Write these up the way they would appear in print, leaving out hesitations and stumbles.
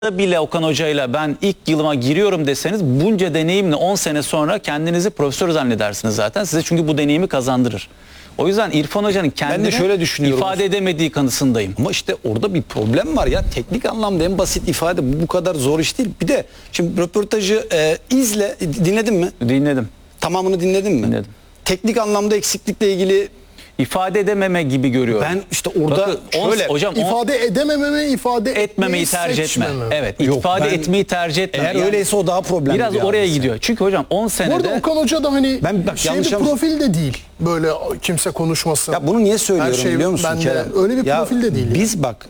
bile Okan Hoca'yla ben ilk yılıma giriyorum deseniz bunca deneyimle 10 sene sonra kendinizi profesör zannedersiniz zaten. Size çünkü bu deneyimi kazandırır. O yüzden İrfan Hoca'nın kendini şöyle düşünüyorum. ifade edemediği kanısındayım. Ama işte orada bir problem var ya. Teknik anlamda en basit ifade bu kadar zor iş değil. Bir de şimdi röportajı dinledin mi? Dinledim. Tamamını dinledin mi? Dinledim. Teknik anlamda eksiklikle ilgili İfade edememe gibi görüyorum. ben işte orada Bakın, şöyle hocam ifade edemememi, ifade etmemeyi tercih etme. Evet, Yok, ifade ben- etmeyi tercih etme. eğer öyleyse o daha problemli. biraz bir oraya hadise. gidiyor. Çünkü hocam 10 Bu senede arada Okan Hoca da hani Ben- bak, şey yanlış bir anladım. profil de değil. Böyle kimse konuşmasın. Ya bunu niye söylüyorum Her şey biliyor musun bende. Kerem? Öyle bir Ya profil de değil. Biz bak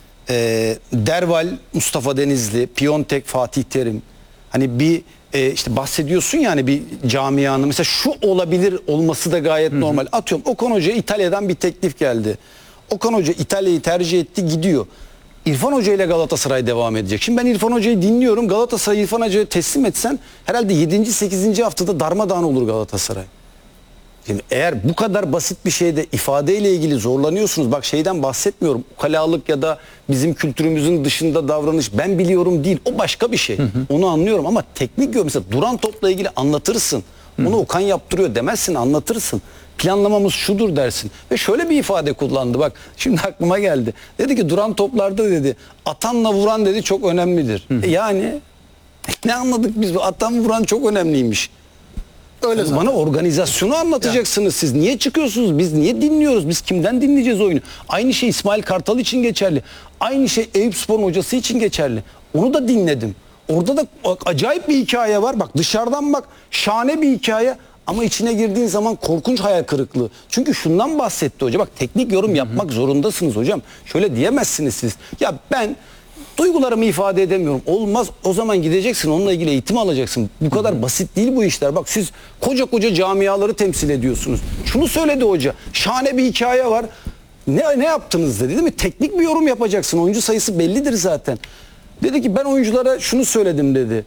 Derval, Mustafa Denizli, Piontek, Fatih Terim. Hani bir işte bahsediyorsun yani bir camianın mesela şu olabilir olması da gayet normal. Atıyorum Okan Hoca İtalya'dan bir teklif geldi. Okan Hoca İtalya'yı tercih etti, gidiyor. İrfan Hoca ile Galatasaray devam edecek. Şimdi ben İrfan Hoca'yı dinliyorum. Galatasaray İrfan Hoca'ya teslim etsen herhalde 7. 8. haftada darmadağın olur Galatasaray. Şimdi eğer bu kadar basit bir şeyde ifadeyle ilgili zorlanıyorsunuz, bak şeyden bahsetmiyorum, ukalalık ya da bizim kültürümüzün dışında davranış, ben biliyorum değil, o başka bir şey. Onu anlıyorum ama teknik yok. Mesela duran topla ilgili anlatırsın. Onu Okan yaptırıyor demezsin, anlatırsın. Planlamamız şudur dersin. Ve şöyle bir ifade kullandı, bak şimdi aklıma geldi. Dedi ki duran toplarda dedi atanla vuran dedi çok önemlidir. Yani ne anladık biz, bu atan vuran çok önemliymiş. Öyle zaten. Bana organizasyonu anlatacaksınız siz. Niye çıkıyorsunuz? Biz niye dinliyoruz? Biz kimden dinleyeceğiz oyunu? Aynı şey İsmail Kartal için geçerli. Aynı şey Eyüpspor'un hocası için geçerli. Onu da dinledim. Orada da acayip bir hikaye var. Bak dışarıdan bak şahane bir hikaye ama içine girdiğin zaman korkunç hayal kırıklığı. Çünkü şundan bahsetti hoca. Bak teknik yorum yapmak zorundasınız hocam. Şöyle diyemezsiniz siz. Ya ben duygularımı ifade edemiyorum. Olmaz. O zaman gideceksin. Onunla ilgili eğitim alacaksın. Bu kadar basit değil bu işler. Bak siz koca koca camiaları temsil ediyorsunuz. Şunu söyledi hoca. Şahane bir hikaye var. Ne yaptınız dedi değil mi? Teknik bir yorum yapacaksın. Oyuncu sayısı bellidir zaten. Dedi ki ben oyunculara şunu söyledim dedi.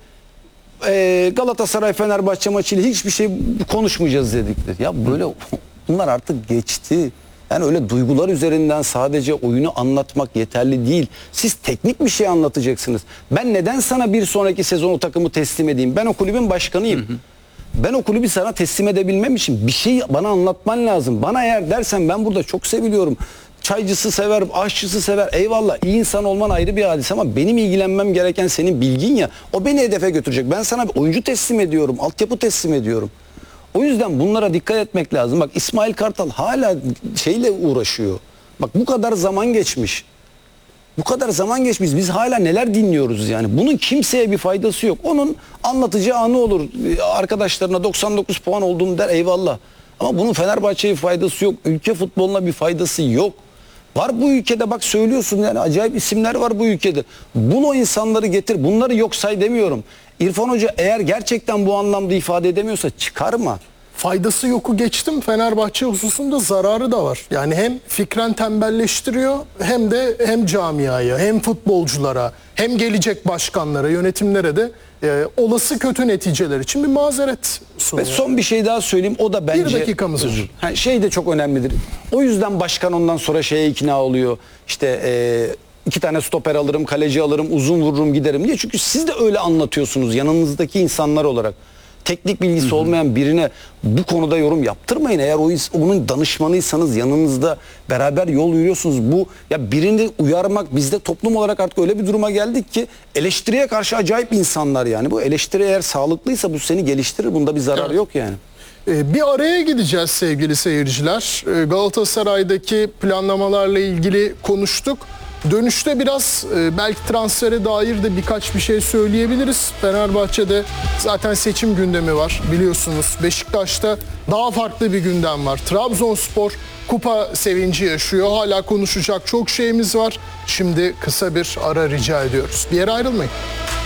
Galatasaray Fenerbahçe maçıyla hiçbir şey konuşmayacağız dedik dedi. Ya böyle bunlar artık geçti. Yani öyle duygular üzerinden sadece oyunu anlatmak yeterli değil. Siz teknik bir şey anlatacaksınız. Ben neden sana bir sonraki sezon o takımı teslim edeyim? Ben o kulübün başkanıyım. Ben o kulübü sana teslim edebilmem için bir şey bana anlatman lazım. Bana eğer dersen ben burada çok seviliyorum. Çaycısı sever, aşçısı sever. Eyvallah iyi insan olman ayrı bir hadise ama benim ilgilenmem gereken senin bilgin ya. O beni hedefe götürecek. Ben sana bir oyuncu teslim ediyorum, altyapı teslim ediyorum. O yüzden bunlara dikkat etmek lazım. Bak İsmail Kartal hala şeyle uğraşıyor. Bak bu kadar zaman geçmiş. Bu kadar zaman geçmiş. Biz hala neler dinliyoruz yani. Bunun kimseye bir faydası yok. Onun anlatacağı anı olur. Arkadaşlarına 99 puan olduğunu der eyvallah. Ama bunun Fenerbahçe'ye faydası yok. Ülke futboluna bir faydası yok. Var bu ülkede bak söylüyorsun yani acayip isimler var bu ülkede. Bul o insanları getir. Bunları yok say demiyorum. İrfan Hoca eğer gerçekten bu anlamda ifade edemiyorsa çıkarma. Faydası yoku geçtim. Fenerbahçe hususunda zararı da var. Yani hem fikren tembelleştiriyor hem de hem camiaya hem futbolculara hem gelecek başkanlara, yönetimlere de olası kötü neticeler için bir mazeret Ve sunuyor. son bir şey daha söyleyeyim. O da bence... Bir dakikamız var. Şey de çok önemlidir. O yüzden başkan ondan sonra şeye ikna oluyor. İşte 2 tane stoper alırım, kaleci alırım, uzun vururum giderim diye. Çünkü siz de öyle anlatıyorsunuz yanınızdaki insanlar olarak. Teknik bilgisi olmayan birine bu konuda yorum yaptırmayın. Eğer onun danışmanıysanız yanınızda beraber yol yürüyorsunuz. Bu ya birini uyarmak bizde toplum olarak artık öyle bir duruma geldik ki eleştiriye karşı acayip insanlar yani. Bu eleştiri eğer sağlıklıysa bu seni geliştirir. Bunda bir zarar yok yani. Bir araya gideceğiz sevgili seyirciler. Galatasaray'daki planlamalarla ilgili konuştuk. Dönüşte biraz belki transfere dair de birkaç bir şey söyleyebiliriz. Fenerbahçe'de zaten seçim gündemi var biliyorsunuz. Beşiktaş'ta daha farklı bir gündem var. Trabzonspor kupa sevinci yaşıyor. Hala konuşacak çok şeyimiz var. Şimdi kısa bir ara rica ediyoruz. Bir yere ayrılmayın.